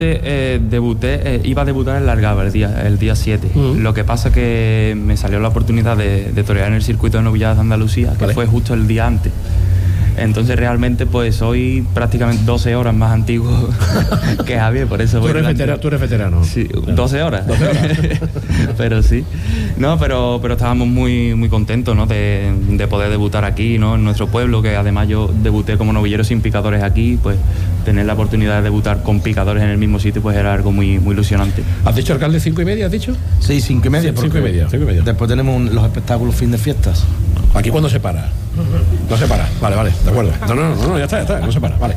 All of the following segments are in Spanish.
Iba a debutar en Largaba el día 7. Lo que pasa que me salió la oportunidad de torear en el circuito de novilladas de Andalucía, que fue justo el día antes. Entonces realmente pues soy prácticamente 12 horas más antiguo que Javier, por eso voy. Tú eres veterano. Sí, 12 horas. 12 horas. Pero sí. No, pero estábamos muy, muy contentos, ¿no? de poder debutar aquí, ¿no? En nuestro pueblo, que además yo debuté como novillero sin picadores aquí, pues tener la oportunidad de debutar con picadores en el mismo sitio pues era algo muy, muy ilusionante. ¿Has dicho, alcalde, 5:30, has dicho? Sí, 5:30. Sí, 5:30. Después tenemos los espectáculos fin de fiestas. ¿Aquí cuándo se para? No se para. Vale, de acuerdo. No, ya está, no se para. Vale.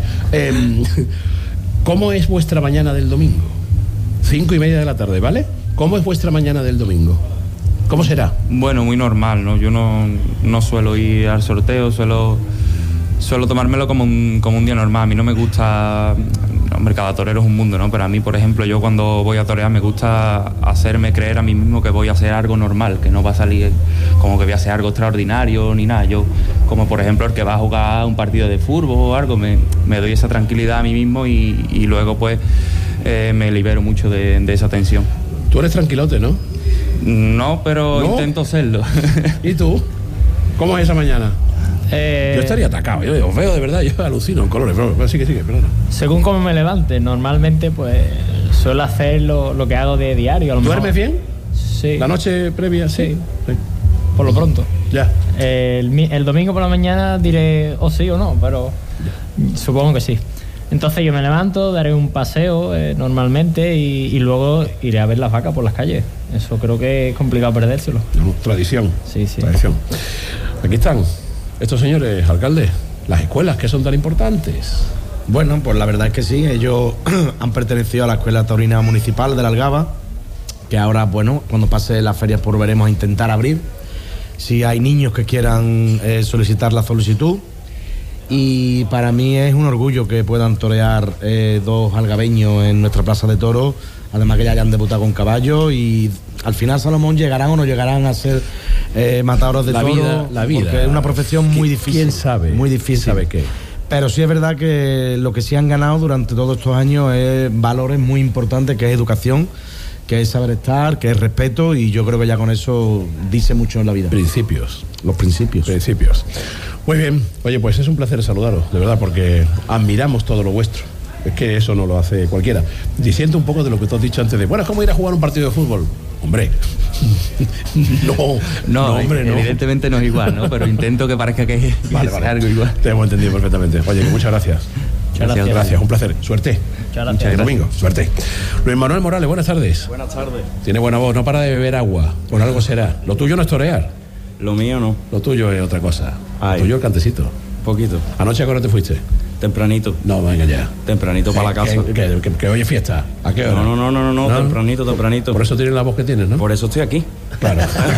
¿Cómo es vuestra mañana del domingo? 5:30 de la tarde, ¿vale? ¿Cómo es vuestra mañana del domingo? ¿Cómo será? Bueno, muy normal, ¿no? Yo no suelo ir al sorteo, suelo tomármelo como un día normal. A mí no me gusta... Hombre, cada torero es un mundo, ¿no? Pero a mí, por ejemplo, yo cuando voy a torear me gusta hacerme creer a mí mismo que voy a hacer algo normal, que no va a salir como que voy a hacer algo extraordinario ni nada. Yo, como por ejemplo el que va a jugar un partido de fútbol o algo, me doy esa tranquilidad a mí mismo y luego pues me libero mucho de esa tensión. Tú eres tranquilote, ¿no? No, pero ¿no? Intento serlo. ¿Y tú? ¿Cómo es esa mañana? Yo estaría atacado, yo os veo de verdad, yo alucino en colores, pero sigue, perdona. Según cómo me levante, normalmente pues suelo hacer lo que hago de diario. ¿Duermes bien? Sí. ¿La noche previa? Sí. Por lo pronto. Ya. El domingo por la mañana diré o sí o no, pero supongo que sí. Entonces yo me levanto, daré un paseo normalmente y luego iré a ver las vacas por las calles. Eso creo que es complicado perdérselo. Tradición. Sí. Tradición. Aquí están estos señores, alcalde, las escuelas que son tan importantes. Bueno, pues la verdad es que sí, ellos han pertenecido a la Escuela Taurina Municipal de la Algaba, que ahora, bueno, cuando pase las ferias pues veremos a intentar abrir. Si hay niños que quieran solicitar la solicitud. Y para mí es un orgullo que puedan torear dos algabeños en nuestra plaza de toros, además que ya hayan debutado con caballo, y al final, Salomón, llegarán o no llegarán a ser matadores de toros. La vida. Porque es una profesión muy difícil. ¿Quién sabe? Muy difícil. ¿Quién sabe qué? Pero sí es verdad que lo que sí han ganado durante todos estos años es valores muy importantes, que es educación, que es saber estar, que es respeto, y yo creo que ya con eso dice mucho en la vida. Principios. Los principios. Muy bien. Oye, pues es un placer saludaros, de verdad, porque admiramos todo lo vuestro. Es que eso no lo hace cualquiera. Diciendo un poco de lo que tú has dicho antes de, bueno, es como ir a jugar un partido de fútbol. Hombre, no, evidentemente no es igual, ¿no? Pero intento que parezca que es algo igual. Te hemos entendido perfectamente. Oye, muchas gracias. Gracias, un placer. Suerte. Muchas gracias. Domingo, suerte. Luis Manuel Morales, buenas tardes. Buenas tardes. Tiene buena voz, no para de beber agua. Por algo será. Lo tuyo no es torear. Lo mío no. Lo tuyo es otra cosa. Ay. Lo tuyo el cantecito. Poquito. ¿Anoche a qué hora te fuiste? Tempranito. No, venga ya. Tempranito para la casa. Que hoy es fiesta. ¿A qué hora? No, tempranito. Por eso tienes la voz que tienes, ¿no? Por eso estoy aquí. Claro.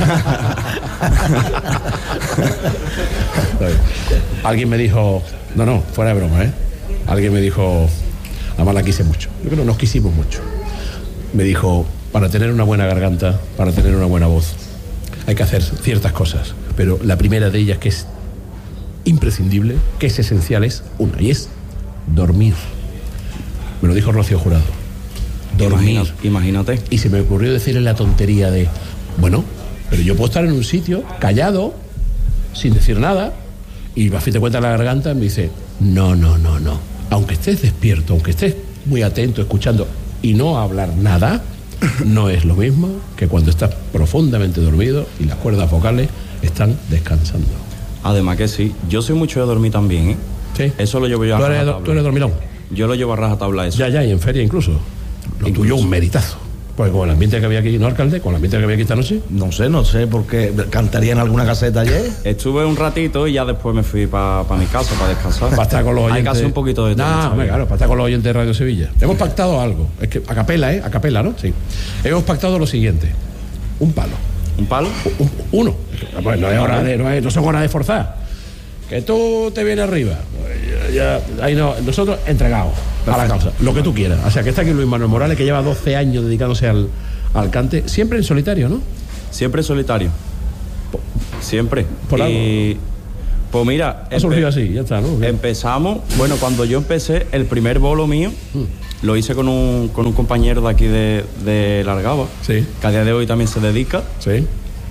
Alguien me dijo, no, fuera de broma, alguien me dijo, además la quise mucho, yo creo que nos quisimos mucho, me dijo, para tener una buena garganta, para tener una buena voz, hay que hacer ciertas cosas, pero la primera de ellas, que es imprescindible, que es esencial, es una, y es dormir. Me lo dijo Rocío Jurado. Dormir. Imagínate. Y se me ocurrió decirle la tontería de, bueno, pero yo puedo estar en un sitio callado, sin decir nada, y a fin de cuentas la garganta me dice, no. Aunque estés despierto, aunque estés muy atento, escuchando, y no hablar nada, no es lo mismo que cuando estás profundamente dormido y las cuerdas vocales están descansando. Además que sí, yo soy mucho de dormir también, ¿eh? Sí. Eso lo llevo yo a rajatabla. ¿Tú eres dormilón? Yo lo llevo a rajatabla eso. Ya, y en feria incluso. Lo tuyo un meritazo. Pues con el ambiente que había aquí, ¿no, alcalde? Con el ambiente que había aquí esta noche. No sé, porque cantaría en alguna caseta ayer. Estuve un ratito y ya después me fui para mi casa para descansar. Para estar con los oyentes. Hay que hacer un poquito de tiempo. Claro, para estar con los oyentes de Radio Sevilla. Hemos pactado algo. Es que a capela, ¿no? Sí. Hemos pactado lo siguiente. Un palo. ¿Un palo? Uno. Pues no son horas de forzar. Que tú te vienes arriba. Ahí no, nosotros entregados. Perfecto. A la causa, lo que tú quieras. O sea, que está aquí Luis Manuel Morales, que lleva 12 años dedicándose al cante, siempre en solitario, ¿no? Siempre en solitario. Siempre. Por algo. Pues mira, ha surgido así, ya está, ¿no? Empezamos, bueno, cuando yo empecé, el primer bolo mío lo hice con un compañero de aquí de Largaba, Sí. que a día de hoy también se dedica. Sí.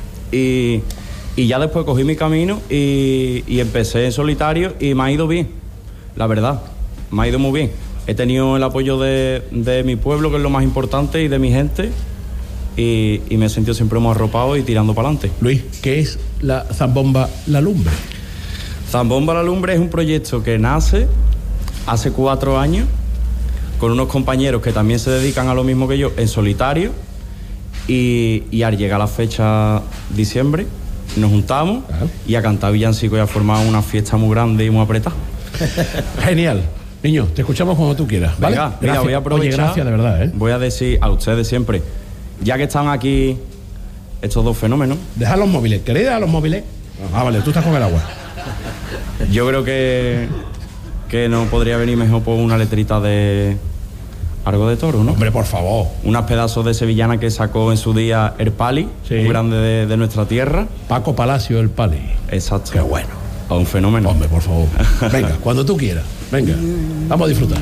Y ya después cogí mi camino y empecé en solitario y me ha ido bien, la verdad, me ha ido muy bien. He tenido el apoyo de mi pueblo, que es lo más importante, y de mi gente, y me he sentido siempre muy arropado y tirando para adelante. Luis, ¿qué es la Zambomba La Lumbre? Zambomba La Lumbre es un proyecto que nace hace 4 años con unos compañeros que también se dedican a lo mismo que yo en solitario, y al llegar la fecha diciembre nos juntamos y a cantar villancicos y a formar una fiesta muy grande y muy apretada. Genial. Niño, te escuchamos cuando tú quieras, ¿vale? Venga, mira, voy a aprovechar. Oye, gracias de verdad, ¿eh? Voy a decir a ustedes siempre, ya que están aquí estos dos fenómenos, Deja los móviles. ¿Queréis dejar los móviles? Ah, vale, tú estás con el agua. yo creo que no podría venir mejor por una letrita de algo de toro, ¿no? Hombre, por favor. Unas pedazos de sevillana que sacó en su día el Pali, Sí. muy grande de nuestra tierra. Paco Palacio, el Pali. Exacto. Qué bueno. A un fenómeno. Hombre, por favor. Venga, cuando tú quieras. Venga, vamos a disfrutar.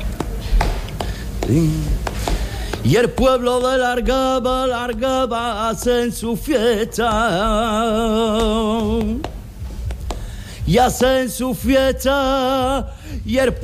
Y el pueblo de Largaba hacen su fiesta. Y hacen su fiesta. Y el